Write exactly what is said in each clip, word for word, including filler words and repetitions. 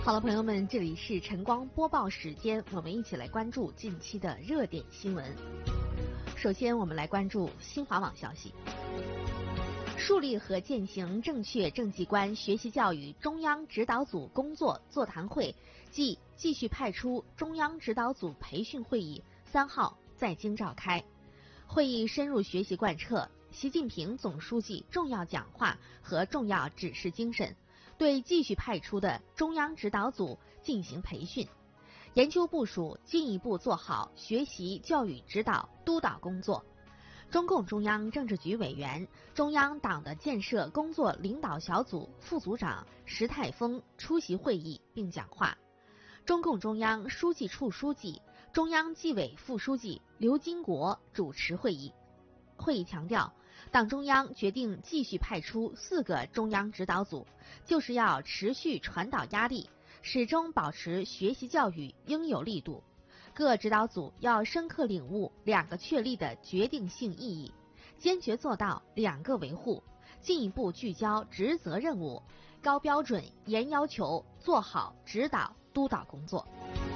好了，朋友们，这里是晨光播报时间，我们一起来关注近期的热点新闻。首先，我们来关注新华网消息。树立和践行正确政绩观学习教育中央指导组工作座谈会暨继续派出中央指导组培训会议三号在京召开。会议深入学习贯彻习近平总书记重要讲话和重要指示精神，对继续派出的中央指导组进行培训，研究部署进一步做好学习教育指导督导工作。中共中央政治局委员、中央党的建设工作领导小组副组长石泰峰出席会议并讲话。中共中央书记处书记、中央纪委副书记刘金国主持会议。会议强调，党中央决定继续派出四个中央指导组，就是要持续传导压力，始终保持学习教育应有力度。各指导组要深刻领悟两个确立的决定性意义，坚决做到两个维护，进一步聚焦职责任务，高标准严要求做好指导督导工作。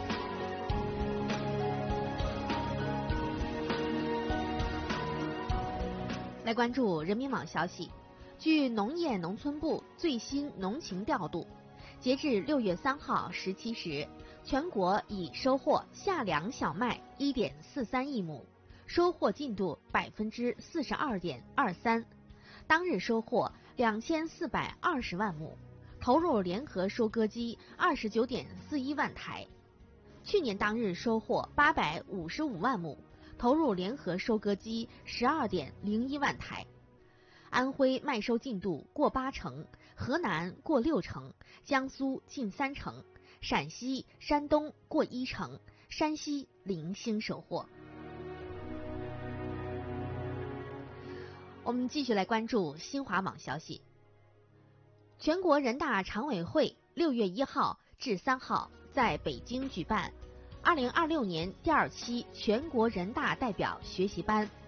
来关注人民网消息，据农业农村部最新农情调度，截至六月三号十七时，全国已收获夏粮小麦一点四三亿亩，收获进度百分之四十二点二三，当日收获两千四百二十万亩，投入联合收割机二十九点四一万台。去年当日收获八百五十五万亩，投入联合收割机十二点零一万台。安徽麦收进度过八成，河南过六成，江苏近三成，陕西、山东过一成，山西零星收获。我们继续来关注新华网消息。全国人大常委会六月一号至三号在北京举办二零二六年第二期全国人大代表学习班